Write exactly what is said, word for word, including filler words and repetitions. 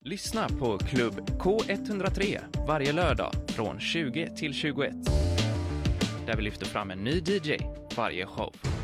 Lyssna på Klubb K etthundratre varje lördag från tjugo till tjugoett. Där vi lyfter fram en ny D J varje show.